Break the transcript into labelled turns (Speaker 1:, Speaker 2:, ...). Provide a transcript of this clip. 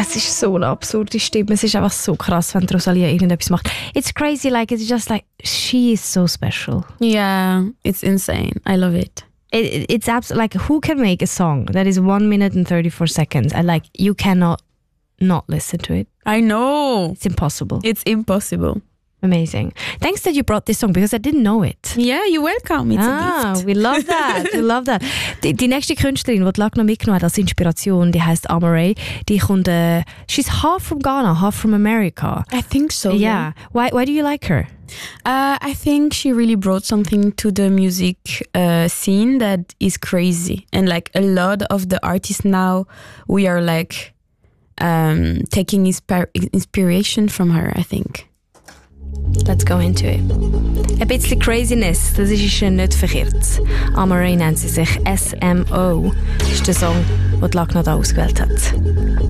Speaker 1: Es ist so eine absurde Stimme. Es ist einfach so krass, wenn Rosalia irgendetwas macht. It's crazy, like, it's just like, she is so special.
Speaker 2: Yeah, it's insane. I love it.
Speaker 1: It's absolutely, like, who can make a song that is 1 minute and 34 seconds and, like, you cannot not listen to it?
Speaker 2: I know.
Speaker 1: It's impossible.
Speaker 2: It's impossible.
Speaker 1: Amazing. Thanks that you brought this song because I didn't know it.
Speaker 2: Yeah, you're welcome. It's a gift.
Speaker 1: We love that. We love that. Die nächste Künstlerin, die Lagna mitgenommen hat als Inspiration, die heißt Amaarae. Die kommt, she's half from Ghana, half from America.
Speaker 2: I think so.
Speaker 1: Yeah. Why do you like her?
Speaker 2: I think she really brought something to the music scene that is crazy. And like a lot of the artists now, we are like taking inspiration from her, I think.
Speaker 1: Let's go into it. Ein bisschen Craziness, das ist schon nicht verkehrt. Amaarae nennt sie sich SMO. Das ist der Song, den Lagna da ausgewählt hat.